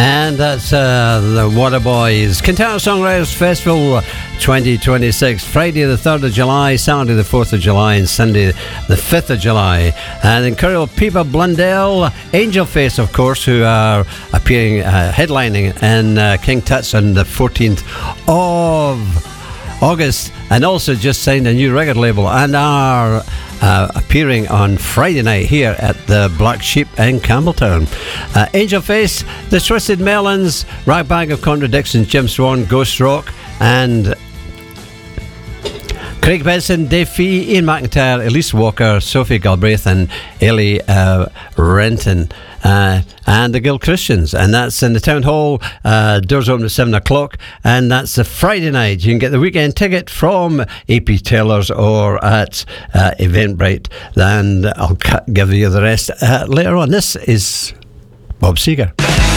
And that's the Waterboys Cantata Songwriters Festival 2026, Friday the 3rd of July, Saturday the 4th of July, and Sunday the 5th of July. And incredible Pippa Blundell, Angel Face, of course, who are appearing, headlining in King Tut's on the 14th of August, and also just signed a new record label and are appearing on Friday night here at the Black Sheep in Campbelltown. Angel Face, The Twisted Melons, Rag Bag of Contradictions, Jim Swan, Ghost Rock, and Craig Benson, Dave Fee, Ian McIntyre, Elise Walker, Sophie Galbraith, and Ellie Renton, and the Gill Christians. And that's in the Town Hall. Doors open at 7 o'clock, and that's the Friday night. You can get the weekend ticket from AP Taylor's or at Eventbrite, and I'll give you the rest later on. This is Bob Seger.